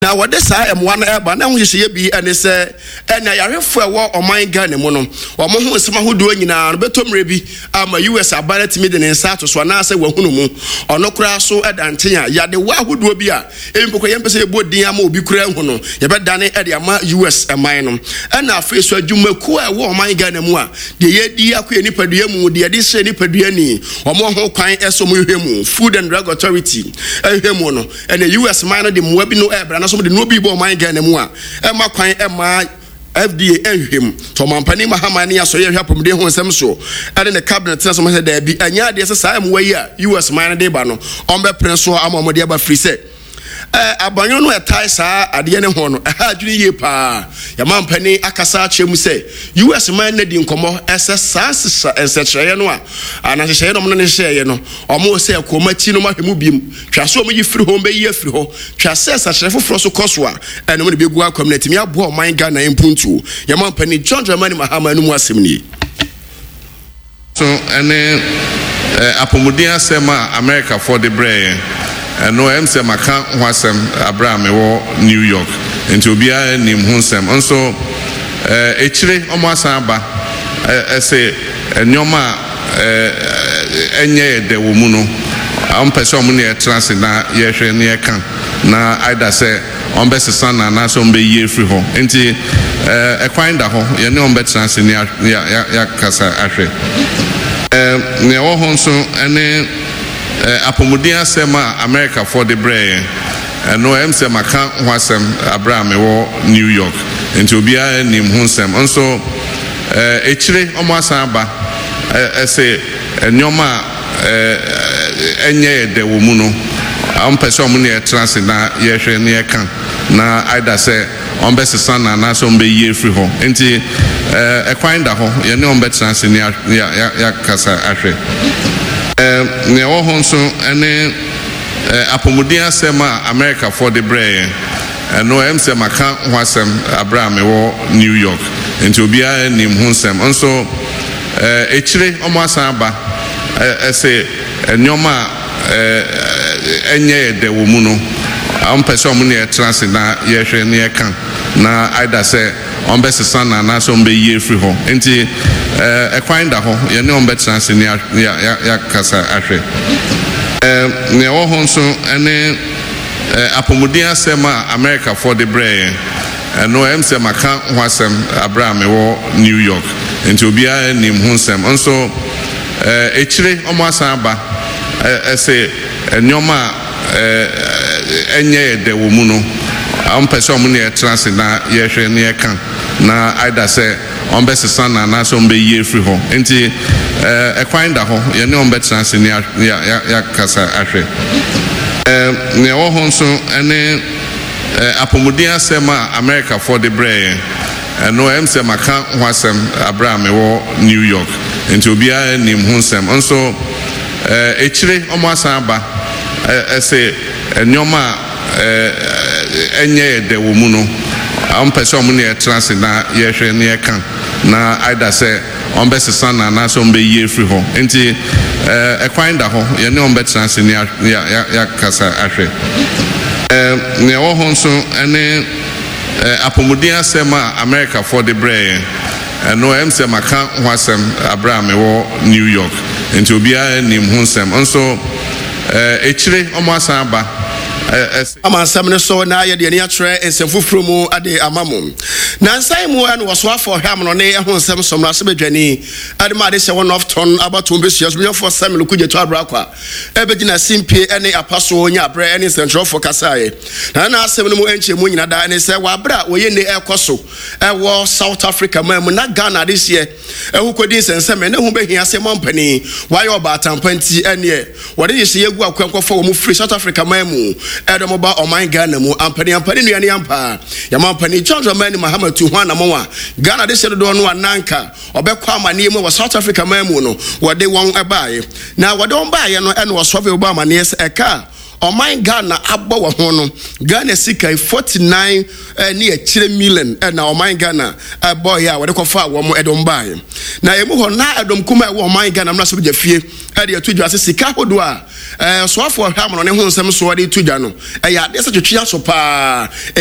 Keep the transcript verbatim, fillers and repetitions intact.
Now what this I am one eba na hu hye bi ene se ena yarefo ewo oman Ghana mu no omo hu nsema ho do nyina no betomre bi ama U S abanet mi de ne nsa to so na se wahunu mu ono kura so edanten a yade wa hodo bi a empoko yempese ebodin ama obi kura hu no ye bedane ede ama U S eman no ena afi so adwumaku a ewo oman Ghana mu a de ye di akwa nipadua mu de de hye nipadua ni omo ho kwan eso mu hwemu Food and Drug Authority ehwemu no ena U S man no de mu bi no ebra na so de no bi bo man Ghana mu a e ma kwan e ma F D A ehwem to mampani mahamani aso ye hwapomde ho nsem so ade ne cabinet na so mo se da bi anya de se sa am wayi a U S man de ba no on be pren so amomode aba free say eh abanyo no etai sa ade ne ho no ha adwini ye pa ya mampani akasa achemu say U S man na di nkomo ese sa sisa ensetreye no a ana hye no no ne hye no omo se akomachi no mahwemu biem twaso omo yi free ho be yi free ho twase sakyere foforo so koso a ene mo ne begu community mi abo o man Ghana impuntu ya mampani John Dramani Mahama no mu asem ni so ene apomudia sema America for the brain and no em say maka hwasem Abraham wo New York enti obia nim hunsem nso eh echire omo asan ba ese enyoma eh enye de wo mu no am pese omo ne trans na ye hwe ne kan na aida say on be sesa na na so mbe ye free ho enti eh ekwan da ho ye ne on be trans ne ya ya kasa ahwe eh ne wo ho so ene apomudia sema America for the brain and no em say maka hwasem Abraham wo New York enti obia nim hunsem nso eh echire omo asan ba ese enyoma eh enye de wo mu no am pese omo ne trans na ye hwe ne kan na aida say on be sesa na na so mbe ye free ho enti eh ekwan da ho ye ne on be trans ne ya ya kasa ahwe ne wo ho so ene apomudia sema America for the brain and no em say maka hwasem Abraham wo New York enti obia nim hunsem nso echire omo asan ba ese enyoma enye de wo mu no am pese omo ne trans na ye hwe ne kan na aida say on be sesa na na so mbe ye free ho enti eh ekwan da ho ye ne on be trans ne ya ya kasa ahwe eh ne wo ho so ene apomudia sema America for the brain and no em say maka hwasem Abraham wo New York enti obia nim hunsem nso eh echire omo asan ba ese enyoma eh enye de wo mu no am pese omo ne trans na ye hwe ne kan na aida say on be sesa na na so mbe ye free ho enti eh ekwan da ho ye ne on be trans ne ya ya kasa ahwe eh ne wo ho so ene apomudia sema America for the brain and no em say maka hwasem Abraham wo New York enti obia nim hunsem nso eh echire omo asan ba ese enyoma eh enye de wo mu no am pese omo ne trans na ye hwe ne kan na aida say on be sesa na na so mbe ye free ho enti eh ekwan da ho ye ne on be trans ne ya ya kasa ahwe eh ne wo ho so ene apomudia sema America for the brain and no em say maka hwasem Abraham wo New York enti obia nim hunsem nso eh echire omo asan ba ama samne so na ye de ne atre ensefufuro mu ade amamo na nsan mu ene wo so afọ hwam no ne ho nsem somra se bedwani ade ma de se one of ton abato be suas me for samle ku jeto abrakwa e begina simpie ene apaso onya abre ene central for kasaye na na asem no mu enche mu nyina da ene se wa bra wo ye ne ekoso e wo South Africa ma mu na Ghana this year e hu kodi sensem ene hu be hia se mampani wa ye obatampanti ene wo de ye se yegu akwankofo wo mu free South Africa ma mu Edo ba oman Ghana mu ampani ampani nuane ampa ya mampani John Dramani Mahama tu hwana mowa Ghana de sedo do no ananka obekwa amane mu wa South Africa mamu no wode won ebae na wode won bae no ene wo sofe oba amane eka ɔman Ghana abɔ wɔ ho no Ghana sika forty-nine ne a million na ɔman Ghana boy ya wɔde kɔfa wɔ mo ɛdom bae na emu hɔ na ɛdom kuma ɛwɔ ɔman Ghana mra so bɛgya fie ɛde atu dwa sika hodo a ɛɛ soafo hwa mo ne ho nsɛm so wɔde tu dwa no ɛyɛ ade sɛ twetwe aso paa